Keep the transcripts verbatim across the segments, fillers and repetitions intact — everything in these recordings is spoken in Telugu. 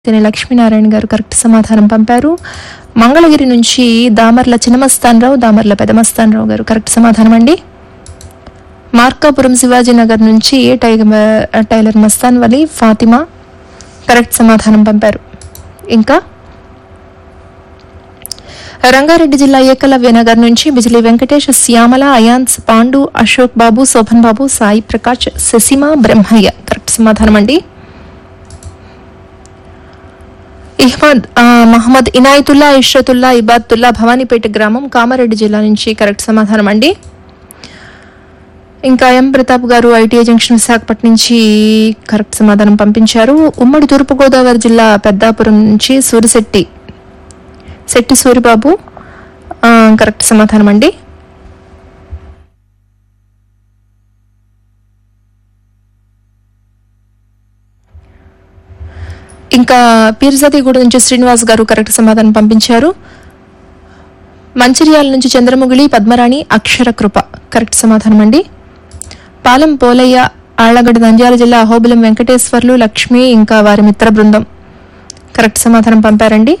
తెనే లక్ష్మీనారాయణ గారు కరెక్ట్ సమాధానం పంపారు. మంగళగిరి నుంచి దామర్ల చిన్నమస్తానరావు, దామర్ల పెదమస్తానరావు గారు కరెక్ట్ సమాధానం అండి. మార్కాపురం శివాజీనగర్ నుంచి టైగర్ టైలర్ మస్తాన్ వలి ఫాతిమా కరెక్ట్ సమాధానం పంపారు. ఇంకా రంగారెడ్డి జిల్లా ఏకలవ్య నగర్ నుంచి బిజిలీ వెంకటేష్, శ్యామల, అయాన్స్, పాండు, అశోక్ బాబు, శోభన్ బాబు, సాయి ప్రకాష్, శశిమ, బ్రహ్మయ్య కరెక్ట్ సమాధానం అండి. ఇహ్మద్ మహమ్మద్ ఇనాయతుల్లా, ఇష్రతుల్లా, ఇబాద్తుల్లా భవానీపేట గ్రామం కామారెడ్డి జిల్లా నుంచి కరెక్ట్ సమాధానం అండి. ఇంకా ఎం ప్రతాప్ గారు ఐటీఐ జంక్షన్ విశాఖపట్నం నుంచి కరెక్ట్ సమాధానం పంపించారు. ఉమ్మడి తూర్పుగోదావరి జిల్లా పెద్దాపురం నుంచి సూరిశెట్టి శెట్టి సూరిబాబు కరెక్ట్ సమాధానం అండి. ఇంకా పీర్జాదిగూడ నుంచి శ్రీనివాస్ గారు కరెక్ట్ సమాధానం పంపించారు. మంచిర్యాల నుంచి చంద్రముగిలి, పద్మరాణి, అక్షర కృప కరెక్ట్ సమాధానం అండి. పాలెం పోలయ్య, ఆళ్లగడ్డ, నంద్యాల జిల్లా అహోబిలం వెంకటేశ్వర్లు, లక్ష్మి ఇంకా వారి మిత్ర బృందం కరెక్ట్ సమాధానం పంపారండి.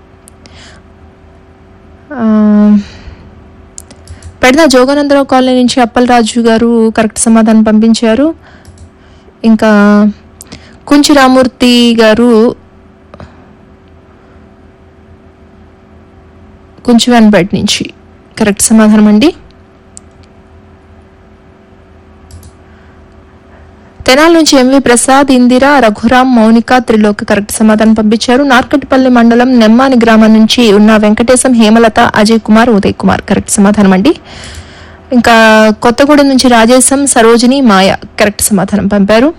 పెడద జోగానందరావు కాలనీ నుంచి అప్పలరాజు గారు కరెక్ట్ సమాధానం పంపించారు. ఇంకా కుంచి రామూర్తి గారు కుంచివాన్పేట నుంచి కరెక్ట్ సమాధానం అండి. తెనాల నుంచి ఎంవి ప్రసాద్, ఇందిరా, రఘురాం, మౌనిక, త్రిలోక్ కరెక్ట్ సమాధానం పంపించారు. నార్కట్పల్లి మండలం నెమ్మాని గ్రామం నుంచి ఉన్న వెంకటేశం, హేమలత, అజయ్ కుమార్, ఉదయ్ కుమార్ కరెక్ట్ సమాధానం అండి. ఇంకా కొత్తగూడెం నుంచి రాజేశం, సరోజిని, మాయ కరెక్ట్ సమాధానం పంపారు.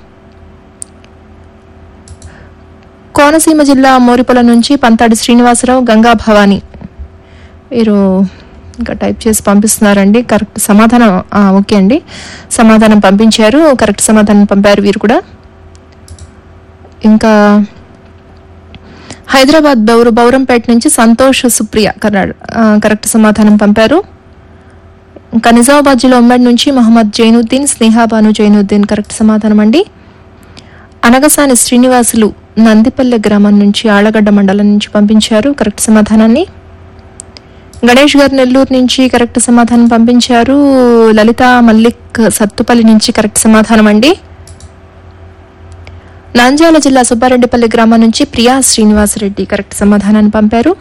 కోనసీమ జిల్లా మోరిపొల నుంచి పంతాడి శ్రీనివాసరావు, గంగా భవాని వీరు ఇంకా టైప్ చేసి పంపిస్తున్నారండి. కరెక్ట్ సమాధానం ఓకే అండి, సమాధానం పంపించారు. కరెక్ట్ సమాధానం పంపారు వీరు కూడా. ఇంకా హైదరాబాద్ బౌరు బౌరంపేట నుంచి సంతోష్, సుప్రియ కరెక్ట్ సమాధానం పంపారు. ఇంకా నిజామాబాద్ జిల్లా ఉమ్మడి నుంచి మహమ్మద్ జైనుద్దీన్, స్నేహాబాను జైనుద్దీన్ కరెక్ట్ సమాధానం అండి. అనగసాని శ్రీనివాసులు నందిపల్లె గ్రామం నుంచి ఆళ్లగడ్డ మండలం నుంచి పంపించారు కరెక్ట్ సమాధానాన్ని. గణేష్ గారు నెల్లూరు నుంచి కరెక్ట్ సమాధానం పంపించారు. లలిత మల్లిక్ సత్తుపల్లి నుంచి కరెక్ట్ సమాధానం అండి. నంద్యాల జిల్లా సుబ్బారెడ్డిపల్లి గ్రామం నుంచి ప్రియా శ్రీనివాసరెడ్డి కరెక్ట్ సమాధానాన్ని పంపారు.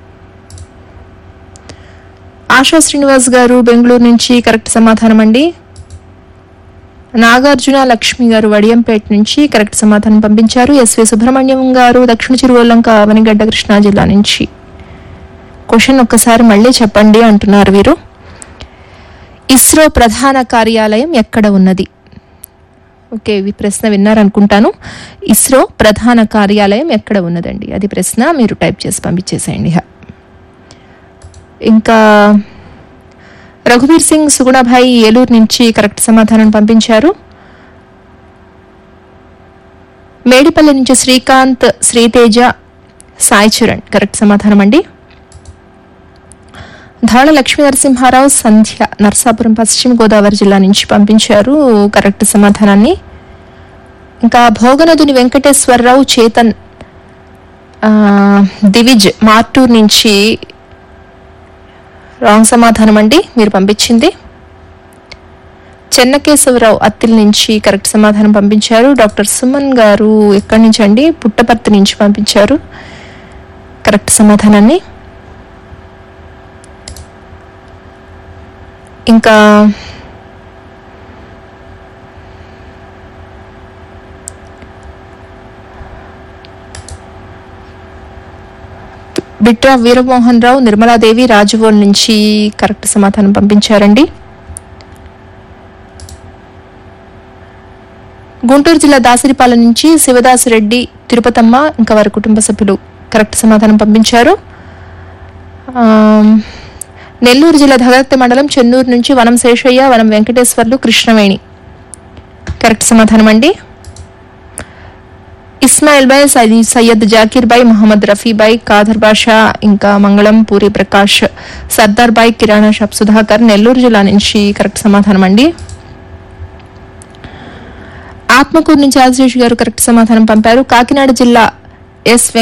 ఆశా శ్రీనివాస్ గారు బెంగళూరు నుంచి కరెక్ట్ సమాధానం అండి. నాగార్జున లక్ష్మి గారు వడియంపేట నుంచి కరెక్ట్ సమాధానం పంపించారు. ఎస్వి సుబ్రహ్మణ్యం గారు దక్షిణ చిరువల్లంక అవనిగడ్డ కృష్ణా జిల్లా నుంచి క్వశ్చన్ ఒక్కసారి మళ్ళీ చెప్పండి అంటున్నారు వీరు. ఇస్రో ప్రధాన కార్యాలయం ఎక్కడ ఉన్నది? ఓకే, ఈ ప్రశ్న విన్నారనుకుంటాను. ఇస్రో ప్రధాన కార్యాలయం ఎక్కడ ఉన్నదండి అది ప్రశ్న. మీరు టైప్ చేసి పంపించేసేయండి. ఇంకా రఘువీర్ సింగ్ సుగుణాభాయ్ ఏలూరు నుంచి కరెక్ట్ సమాధానం పంపించారు. మేడిపల్లి నుంచి శ్రీకాంత్, శ్రీతేజ, సాయి చరణ్ కరెక్ట్ సమాధానం అండి. ధాళ లక్ష్మీ నరసింహారావు, సంధ్య నర్సాపురం పశ్చిమ గోదావరి జిల్లా నుంచి పంపించారు కరెక్ట్ సమాధానాన్ని. ఇంకా భోగనదుని వెంకటేశ్వరరావు, చేతన్, దివిజ్ మార్టూర్ నుంచి రాంగ్ సమాధానం అండి మీరు పంపించింది. చెన్నకేశవరావు అత్తిల్ నుంచి కరెక్ట్ సమాధానం పంపించారు. డాక్టర్ సుమన్ గారు ఎక్కడి నుంచి అండి? పుట్టపర్తి నుంచి పంపించారు కరెక్ట్ సమాధానాన్ని. ఇంకా బిట్రా వీరమోహన్ రావు, నిర్మలాదేవి రాజవోల్ నుంచి కరెక్ట్ సమాధానం పంపించారండి. గుంటూరు జిల్లా దాసరిపాలెం నుంచి శివదాసురెడ్డి, తిరుపతమ్మ ఇంకా వారి కుటుంబ సభ్యులు కరెక్ట్ సమాధానం పంపించారు. నెల్లూరు జిల్లా ధగర్తి మండలం చెన్నూరు నుంచి వనం శేషయ్య, వనం వెంకటేశ్వర్లు, కృష్ణవేణి కరెక్ట్ సమాధానం అండి. Ismail bye, Syed Zakir bye, Mohammed Rafi bye, Khadar బాషా ఇంకా మంగళం, పూరి ప్రకాష్, సర్దార్ బాయ్, కిరాణా షాప్ సుధాకర్ నెల్లూరు జిల్లా నుంచి కరెక్ట్ సమాధానం అండి. ఆత్మకూరు నుంచి ఆశీష్ గారు కరెక్ట్ సమాధానం పంపారు. కాకినాడ జిల్లా ఎస్